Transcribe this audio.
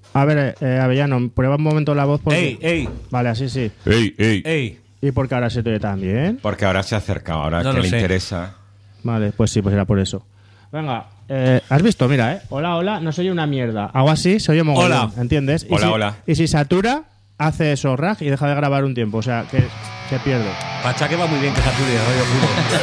A ver, Avellano, prueba un momento la voz. Porque... ¡Ey! Vale, así sí. ¡Ey! ¿Y por qué ahora se te oye tan bien? Porque ahora se ha acercado, ahora No que lo le sé. interesa. Vale, pues sí, pues era por eso. Venga, ¿has visto? Mira, hola, no se oye una mierda. Hago así, se oye mogollón, Hola. ¿entiendes? Hola. Y si satura, hace eso, rag, y deja de grabar un tiempo. O sea, que se pierde. Pacha que va muy bien que sature, rollo puro.